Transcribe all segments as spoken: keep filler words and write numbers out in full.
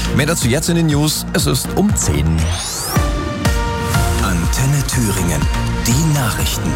Mehr dazu jetzt in den News. Es ist um zehn. Antenne Thüringen. Die Nachrichten.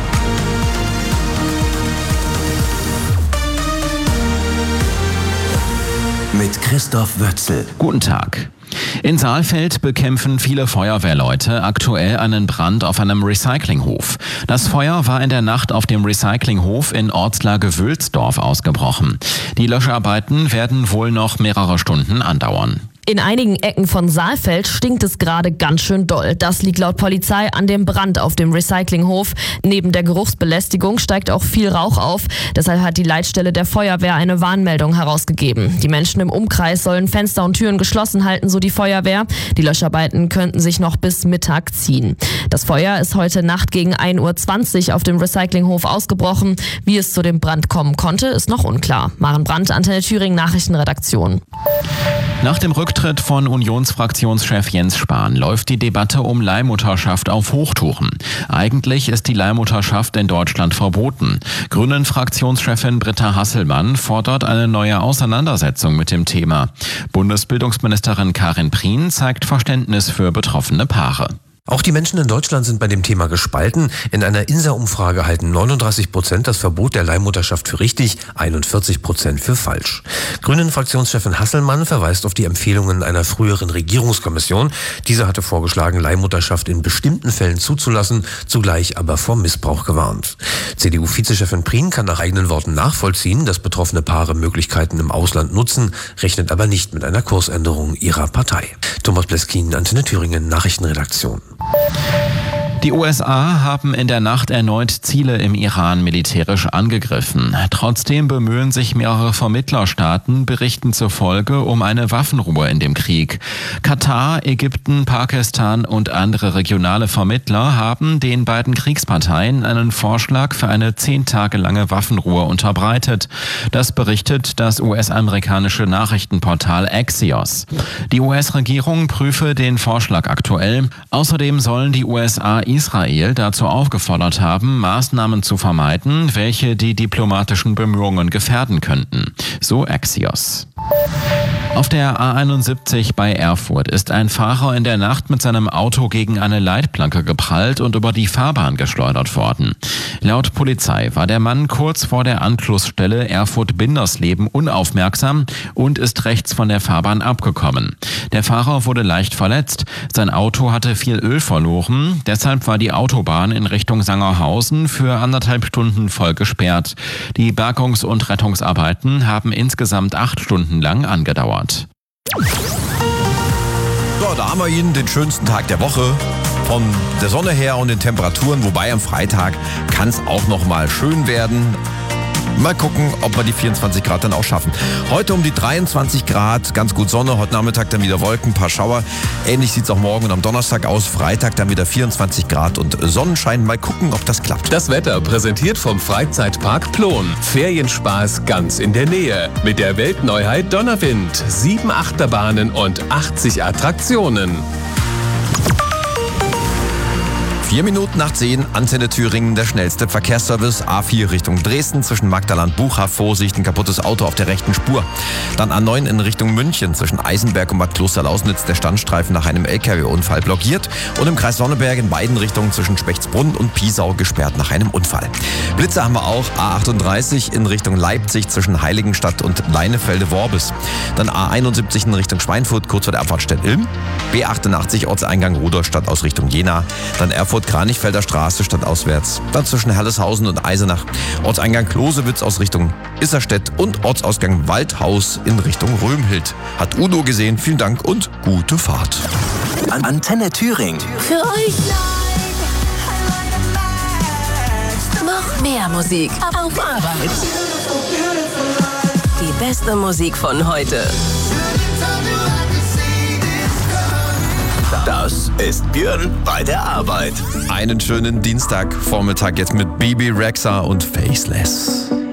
Mit Christoph Wötzel. Guten Tag. In Saalfeld bekämpfen viele Feuerwehrleute aktuell einen Brand auf einem Recyclinghof. Das Feuer war in der Nacht auf dem Recyclinghof in Ortslage Wülsdorf ausgebrochen. Die Löscharbeiten werden wohl noch mehrere Stunden andauern. In einigen Ecken von Saalfeld stinkt es gerade ganz schön doll. Das liegt laut Polizei an dem Brand auf dem Recyclinghof. Neben der Geruchsbelästigung steigt auch viel Rauch auf. Deshalb hat die Leitstelle der Feuerwehr eine Warnmeldung herausgegeben. Die Menschen im Umkreis sollen Fenster und Türen geschlossen halten, so die Feuerwehr. Die Löscharbeiten könnten sich noch bis Mittag ziehen. Das Feuer ist heute Nacht gegen ein Uhr zwanzig auf dem Recyclinghof ausgebrochen. Wie es zu dem Brand kommen konnte, ist noch unklar. Maren Brandt, Antenne Thüringen, Nachrichtenredaktion. Nach dem Rücktritt von Unionsfraktionschef Jens Spahn läuft die Debatte um Leihmutterschaft auf Hochtouren. Eigentlich ist die Leihmutterschaft in Deutschland verboten. Grünen-Fraktionschefin Britta Hasselmann fordert eine neue Auseinandersetzung mit dem Thema. Bundesbildungsministerin Karin Prien zeigt Verständnis für betroffene Paare. Auch die Menschen in Deutschland sind bei dem Thema gespalten. In einer I N S A-Umfrage halten neununddreißig Prozent das Verbot der Leihmutterschaft für richtig, einundvierzig Prozent für falsch. Grünen-Fraktionschefin Hasselmann verweist auf die Empfehlungen einer früheren Regierungskommission. Diese hatte vorgeschlagen, Leihmutterschaft in bestimmten Fällen zuzulassen, zugleich aber vor Missbrauch gewarnt. C D U-Vizechefin Prien kann nach eigenen Worten nachvollziehen, dass betroffene Paare Möglichkeiten im Ausland nutzen, rechnet aber nicht mit einer Kursänderung ihrer Partei. Thomas Bleskin, Antenne Thüringen, Nachrichtenredaktion. Die U S A haben in der Nacht erneut Ziele im Iran militärisch angegriffen. Trotzdem bemühen sich mehrere Vermittlerstaaten, Berichten zufolge, um eine Waffenruhe in dem Krieg. Katar, Ägypten, Pakistan und andere regionale Vermittler haben den beiden Kriegsparteien einen Vorschlag für eine zehn Tage lange Waffenruhe unterbreitet. Das berichtet das U S-amerikanische Nachrichtenportal Axios. Die U S-Regierung prüfe den Vorschlag aktuell. Außerdem sollen die U S A Israel dazu aufgefordert haben, Maßnahmen zu vermeiden, welche die diplomatischen Bemühungen gefährden könnten. So Axios. Auf der A einundsiebzig bei Erfurt ist ein Fahrer in der Nacht mit seinem Auto gegen eine Leitplanke geprallt und über die Fahrbahn geschleudert worden. Laut Polizei war der Mann kurz vor der Anschlussstelle Erfurt-Bindersleben unaufmerksam und ist rechts von der Fahrbahn abgekommen. Der Fahrer wurde leicht verletzt. Sein Auto hatte viel Öl verloren. Deshalb war die Autobahn in Richtung Sangerhausen für anderthalb Stunden voll gesperrt. Die Bergungs- und Rettungsarbeiten haben insgesamt acht Stunden lang angedauert. So, da haben wir Ihnen den schönsten Tag der Woche. Von der Sonne her und den Temperaturen, wobei am Freitag kann es auch noch mal schön werden. Mal gucken, ob wir die vierundzwanzig Grad dann auch schaffen. Heute um die dreiundzwanzig Grad, ganz gut Sonne, heute Nachmittag dann wieder Wolken, ein paar Schauer. Ähnlich sieht es auch morgen und am Donnerstag aus. Freitag dann wieder vierundzwanzig Grad und Sonnenschein. Mal gucken, ob das klappt. Das Wetter präsentiert vom Freizeitpark Plon. Ferienspaß ganz in der Nähe. Mit der Weltneuheit Donnerwind. Sieben Achterbahnen und achtzig Attraktionen. Vier Minuten nach zehn, Antenne Thüringen, der schnellste Verkehrsservice. A vier Richtung Dresden, zwischen Magdaland Bucha, Vorsicht, ein kaputtes Auto auf der rechten Spur. Dann A neun in Richtung München, zwischen Eisenberg und Bad Klosterlausnitz, der Standstreifen nach einem L K W-Unfall blockiert. Und im Kreis Sonneberg in beiden Richtungen zwischen Spechtsbrunn und Piesau gesperrt nach einem Unfall. Blitze haben wir auch, A achtunddreißig in Richtung Leipzig, zwischen Heiligenstadt und Leinefelde-Worbis. Dann A einundsiebzig in Richtung Schweinfurt, kurz vor der Abfahrt Stett-Ilm. B achtundachtzig Ortseingang Rudolstadt aus Richtung Jena. Dann Erfurt Kranichfelder Straße stadtauswärts. Dann zwischen Herleshausen und Eisenach. Ortseingang Klosewitz aus Richtung Isserstedt und Ortsausgang Waldhaus in Richtung Römhild. Hat Udo gesehen. Vielen Dank und gute Fahrt. Antenne Thüringen. Für euch noch mehr Musik auf Arbeit. Die beste Musik von heute. Das ist Björn bei der Arbeit. Einen schönen Dienstagvormittag jetzt mit Bibi Rexha und Faceless.